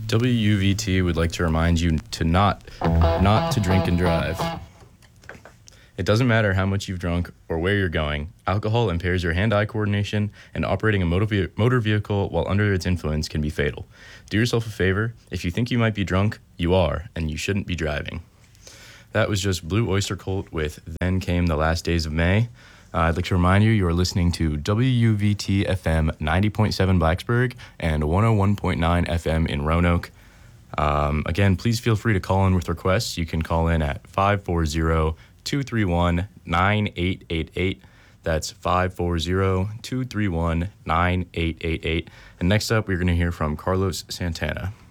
WUVT would like to remind you to not to drink and drive. It doesn't matter how much you've drunk or where you're going. Alcohol impairs your hand-eye coordination, and operating a motor vehicle while under its influence can be fatal. Do yourself a favor. If you think you might be drunk, you are, and you shouldn't be driving. That was just Blue Oyster Cult with Then Came the Last Days of May. I'd like to remind you are listening to WUVT FM 90.7 Blacksburg and 101.9 FM in Roanoke. Again, please feel free to call in with requests. You can call in at 540-231-9888. That's 540-231-9888. And next up, we're going to hear from Carlos Santana.